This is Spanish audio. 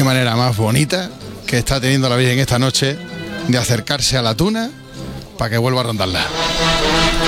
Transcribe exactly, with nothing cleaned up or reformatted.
manera más bonita que está teniendo la Virgen esta noche de acercarse a la tuna para que vuelva a rondarla.